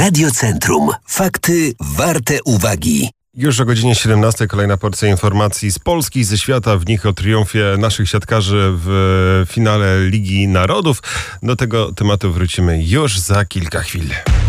Radio Centrum. Fakty warte uwagi. Już o godzinie 17 kolejna porcja informacji z Polski i ze świata, w nich o triumfie naszych siatkarzy w finale Ligi Narodów. Do tego tematu wrócimy już za kilka chwil.